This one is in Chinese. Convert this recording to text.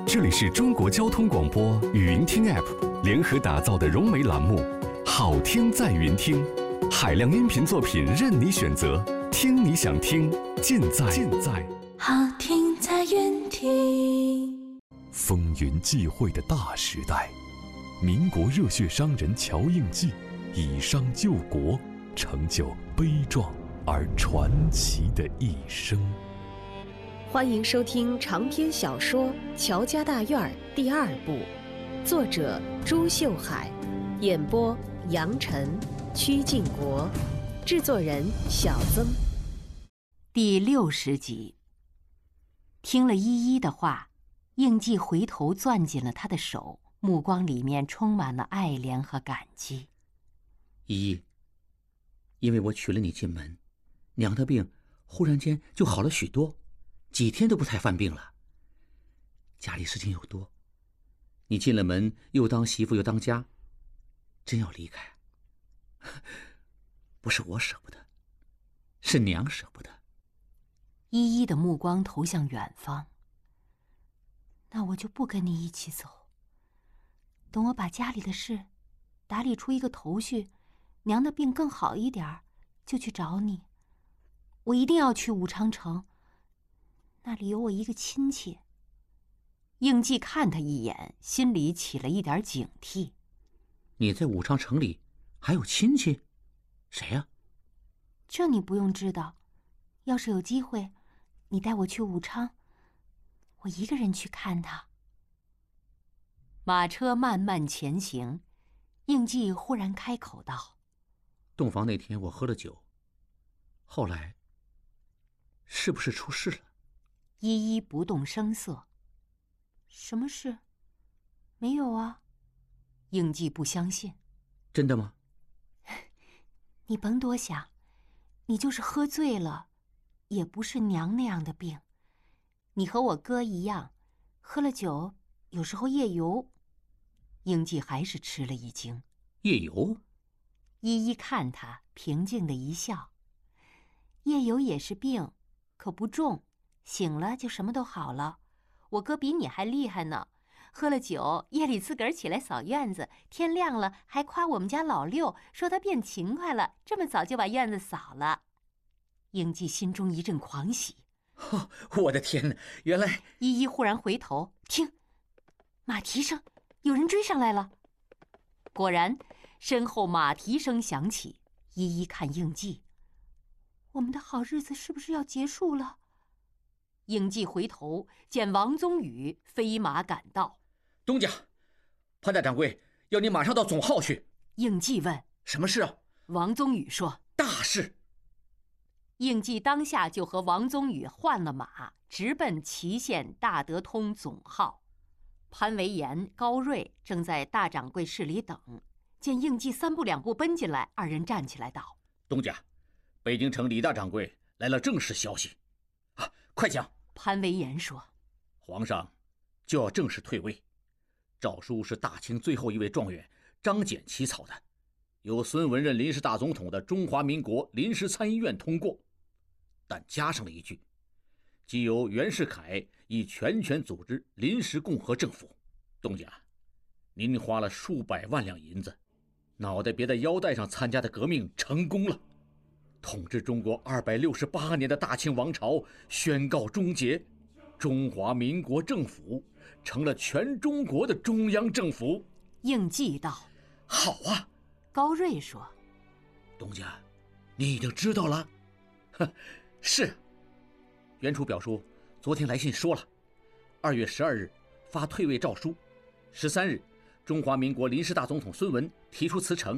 这里是中国交通广播语音听 App 联合打造的融媒栏目《好听在云听》，海量音频作品任你选择，听你想听，尽在好听在云听。 风云际会的大时代，民国热血商人乔应记以商救国，成就悲壮而传奇的一生。 欢迎收听长篇小说《乔家大院》第2部，作者朱秀海，演播杨晨、曲靖国，制作人小曾。 第60集。听了依依的话，应记回头攥紧了她的手，目光里面充满了爱怜和感激。 依依，因为我娶了你进门，娘的病忽然间就好了许多，几天都不太犯病了。家里事情又多，你进了门又当媳妇又当家，真要离开，不是我舍不得，是娘舍不得。 依依的目光投向远方。那我就不跟你一起走，等我把家里的事打理出一个头绪，娘的病更好一点，就去找你。我一定要去武昌城，那里有我一个亲戚。应记看他一眼，心里起了一点警惕。 你在武昌城里还有亲戚？谁呀？ 这你不用知道，要是有机会，你带我去武昌，我一个人去看他。马车慢慢前行，应记忽然开口道： 洞房那天我喝了酒，后来是不是出事了？ 依依不动声色。什么事？没有啊。应记不相信。 真的吗？ 你甭多想，你就是喝醉了，也不是娘那样的病。你和我哥一样，喝了酒有时候夜游。应记还是吃了一惊。 夜游？ 依依看他，平静的一笑。夜游也是病，可不重，醒了就什么都好了。我哥比你还厉害呢，喝了酒夜里自个儿起来扫院子，天亮了还夸我们家老六，说他变勤快了，这么早就把院子扫了。应记心中一阵狂喜。 哦，我的天哪，原来…… 依依忽然回头，听，马蹄声，有人追上来了。果然，身后马蹄声响起。依依看应记，我们的好日子是不是要结束了？应记回头见王宗宇飞马赶到。 东家，潘大掌柜要你马上到总号去。 应记问： 什么事啊？ 王宗宇说： 大事。 应记当下就和王宗宇换了马，直奔祁县大德通总号。潘维言、高瑞正在大掌柜室里等，见应记3步2步奔进来，二人站起来道： 东家，北京城李大掌柜来了正式消息。啊，快讲。 潘维言说： 皇上就要正式退位，诏书是大清最后一位状元张謇起草的，由孙文任临时大总统的中华民国临时参议院通过，但加上了一句，即由袁世凯以全权组织临时共和政府。东家，您花了数百万两银子，脑袋别在腰带上参加的革命成功了，统治中国268年的大清王朝宣告终结，中华民国政府成了全中国的中央政府。 应记道： 好啊。 高瑞说： 东家，你已经知道了？是。袁楚表叔昨天来信说了，2月12日发退位诏书，13日中华民国临时大总统孙文提出辞呈，